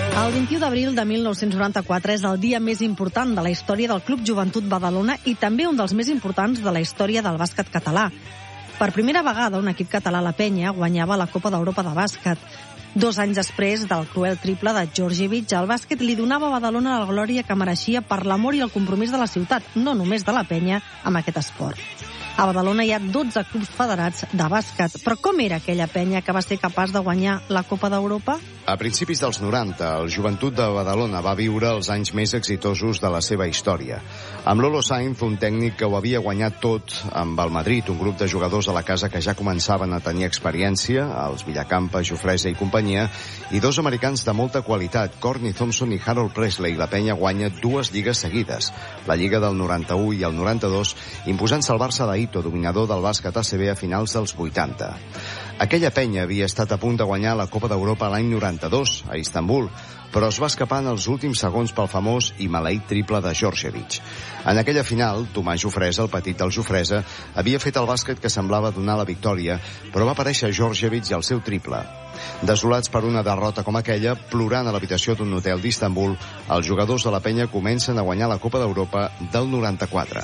El 21 d'abril de 1994 és el dia més important de la història del Club Joventut Badalona i també un dels més importants de la història del bàsquet català. Per primera vegada, un equip català, la Penya, guanyava la Copa d'Europa de bàsquet. 2 anys després del cruel triple de Djordjevic, el bàsquet li donava a Badalona la glòria que mereixia per l'amor i el compromís de la ciutat, no només de la Penya, amb aquest esport. A Badalona hi ha 12 clubs federats de bàsquet. Però com era aquella Penya que va ser capaç de guanyar la Copa d'Europa? A principis dels 90, el Joventut de Badalona va viure els anys més exitosos de la seva història. Amb Lolo Sainz, un tècnic que ho havia guanyat tot amb el Madrid, un grup de jugadors a la casa que ja començaven a tenir experiència, els Villacampa, Jofresa i companyia, i 2 americans de molta qualitat, Courtney Thompson i Harold Presley. La Penya guanya 2 lligues seguides, la Lliga del 91 i el 92, imposant-se al Barça d'Aito, dominador del bàsquet ACB a finals dels 80. Aquella Penya havia estat a punt de guanyar la Copa d'Europa l'any 92, a Istanbul, però es va escapar en els últims segons pel famós i maleït triple de Djordjevic. En aquella final, Tomàs Jofresa, el petit del Jofresa, havia fet el bàsquet que semblava donar la victòria, però va aparèixer Djordjevic i el seu triple. Desolats per una derrota com aquella, plorant a l'habitació d'un hotel d'Istanbul, els jugadors de la Penya comencen a guanyar la Copa d'Europa del 94.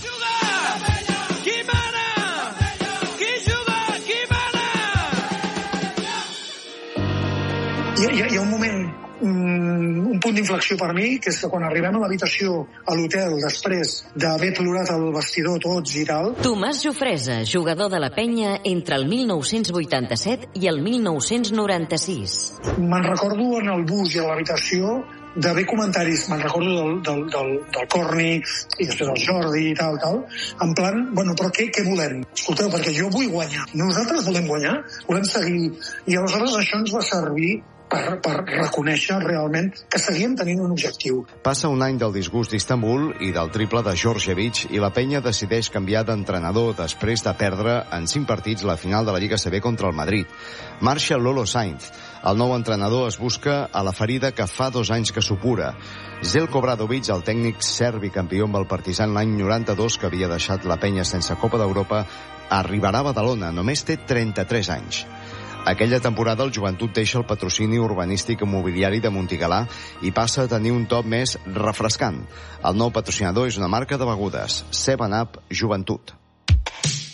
Hi ha un moment, un punt d'inflexió per mi, que és que quan arribem a l'habitació, a l'hotel, després d'haver plorat al vestidor tots i tal... Tomàs Jofresa, jugador de la Penya entre el 1987 i el 1996. Me'n recordo en el bus i a l'habitació d'haver comentaris, me'n recordo del Courtney i després del Jordi i tal, en plan, bueno, però què volem? Escolteu, perquè jo vull guanyar. Nosaltres volem guanyar, volem seguir. I aleshores això ens va servir per reconèixer realment que seguíem tenint un objectiu. Passa un any del disgust d'Istanbul i del triple de Djordjevic i la Penya decideix canviar d'entrenador després de perdre en 5 partits la final de la Lliga ACB contra el Madrid. Marxa Lolo Sainz. El nou entrenador es busca a la ferida que fa 2 anys que supura. Željko Obradović, el tècnic serbi campió amb el Partizan l'any 92, que havia deixat la Penya sense Copa d'Europa, arribarà a Badalona. Només té 33 anys. Aquella temporada el Joventut deixa el patrocini urbanístic immobiliari de Montigalà i passa a tenir un top més refrescant. El nou patrocinador és una marca de begudes, 7-Up Joventut.